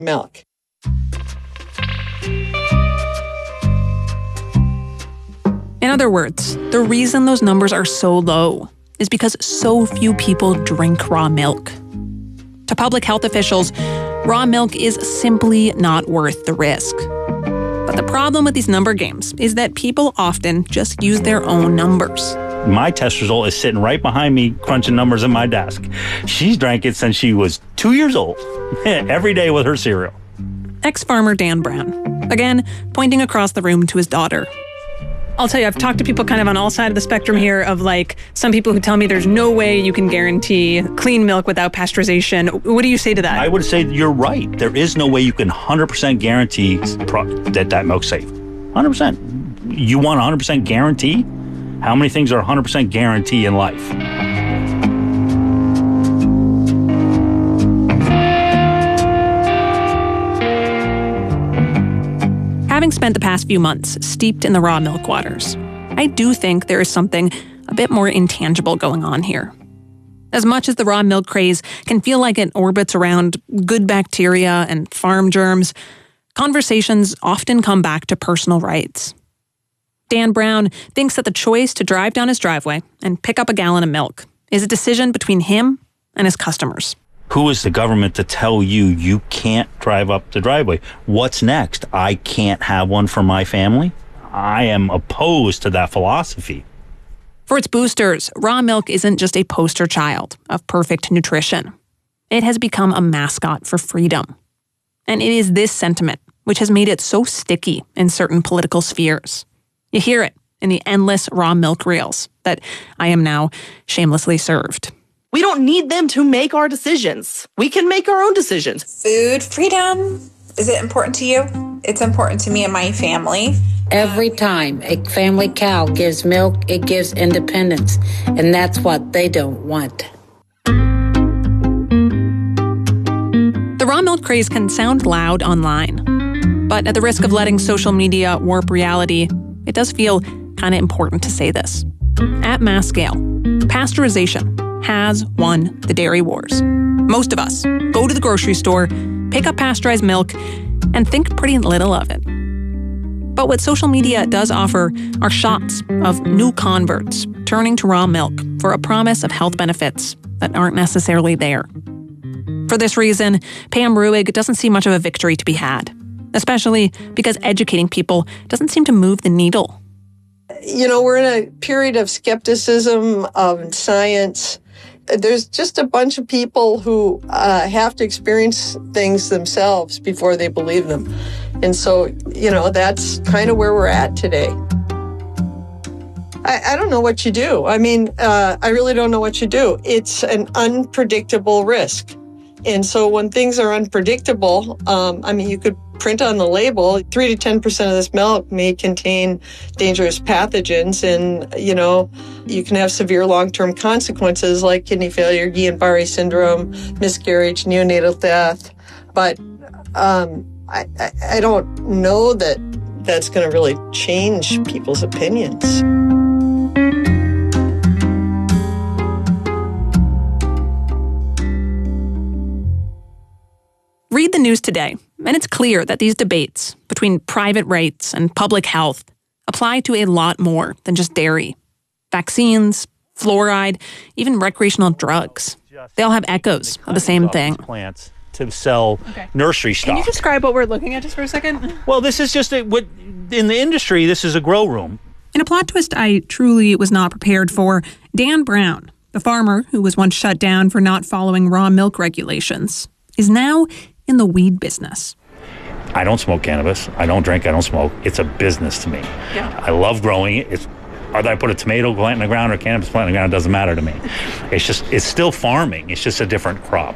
milk. In other words, the reason those numbers are so low is because so few people drink raw milk. To public health officials, raw milk is simply not worth the risk. But the problem with these number games is that people often just use their own numbers. My test result is sitting right behind me, crunching numbers at my desk. She's drank it since she was 2 years old, every day with her cereal. Ex-farmer Dan Brown, again, pointing across the room to his daughter. I'll tell you, I've talked to people kind of on all sides of the spectrum here of like some people who tell me there's no way you can guarantee clean milk without pasteurization. What do you say to that? I would say you're right. There is no way you can 100% guarantee that milk's safe. 100%. You want 100% guarantee? How many things are 100% guarantee in life? Having spent the past few months steeped in the raw milk waters, I do think there is something a bit more intangible going on here. As much as the raw milk craze can feel like it orbits around good bacteria and farm germs, conversations often come back to personal rights. Dan Brown thinks that the choice to drive down his driveway and pick up a gallon of milk is a decision between him and his customers. Who is the government to tell you you can't drive up the driveway? What's next? I can't have one for my family? I am opposed to that philosophy. For its boosters, raw milk isn't just a poster child of perfect nutrition. It has become a mascot for freedom. And it is this sentiment which has made it so sticky in certain political spheres. You hear it in the endless raw milk reels that I am now shamelessly served. We don't need them to make our decisions. We can make our own decisions. Food freedom, is it important to you? It's important to me and my family. Every time a family cow gives milk, it gives independence, and that's what they don't want. The raw milk craze can sound loud online, but at the risk of letting social media warp reality, it does feel kind of important to say this. At mass scale, pasteurization has won the dairy wars. Most of us go to the grocery store, pick up pasteurized milk, and think pretty little of it. But what social media does offer are shots of new converts turning to raw milk for a promise of health benefits that aren't necessarily there. For this reason, Pam Ruig doesn't see much of a victory to be had, especially because educating people doesn't seem to move the needle. You know, we're in a period of skepticism of science. There's just a bunch of people who have to experience things themselves before they believe them. And so, you know, that's kind of where we're at today. I don't know what you do. I mean, I really don't know what you do. It's an unpredictable risk. And so when things are unpredictable, I mean, you could print on the label, 3 to 10% of this milk may contain dangerous pathogens. And, you know, you can have severe long-term consequences like kidney failure, Guillain-Barré syndrome, miscarriage, neonatal death. But I don't know that that's going to really change people's opinions. Read the news today, and it's clear that these debates between private rights and public health apply to a lot more than just dairy. Vaccines, fluoride, even recreational drugs. They all have echoes of the same thing. Plants to sell nursery stock. Can you describe what we're looking at just for a second? Well, this is just what in the industry, this is a grow room. In a plot twist I truly was not prepared for, Dan Brown, the farmer who was once shut down for not following raw milk regulations, is now in the weed business. I don't smoke cannabis. I don't drink. I don't smoke. It's a business to me. Yeah. I love growing it. Whether I put a tomato plant in the ground or a cannabis plant in the ground, it doesn't matter to me. It's still farming. It's just a different crop.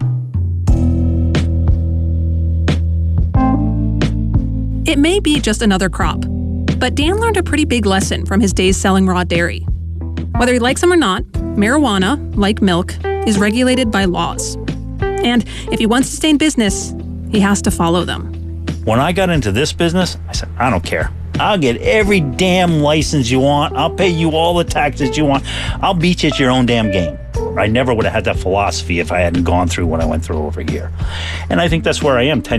It may be just another crop, but Dan learned a pretty big lesson from his days selling raw dairy. Whether he likes them or not, marijuana, like milk, is regulated by laws. And if he wants to stay in business, he has to follow them. When I got into this business, I said, I don't care. I'll get every damn license you want. I'll pay you all the taxes you want. I'll beat you at your own damn game. Never. I never would have had that philosophy if I hadn't gone through what I went through over here. And I think that's where I am 10